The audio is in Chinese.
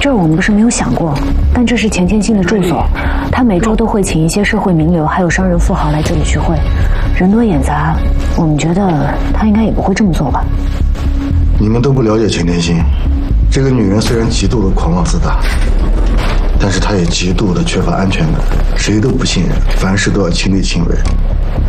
这儿我们不是没有想过，但这是钱天信的住所，他每周都会请一些社会名流还有商人富豪来这里聚会，人多眼杂，我们觉得他应该也不会这么做吧。 你们都不了解钱天信，这个女人虽然极度的狂妄自大，但是她也极度的缺乏安全感，谁都不信任，凡事都要亲力亲为。